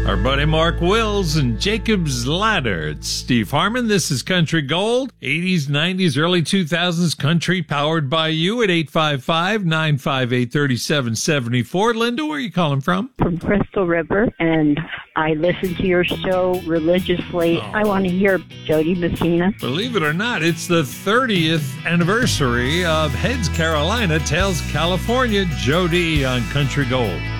Our buddy Mark Wills and Jacob's Ladder. It's Steve Harmon. This is Country Gold. 80s, 90s, early 2000s country powered by you at 855-958-3774. Linda, where are you calling from? From Crystal River, and I listen to your show religiously. I want to hear Jody Messina. Believe it or not, it's the 30th anniversary of Heads Carolina, Tails California. Jody on Country Gold.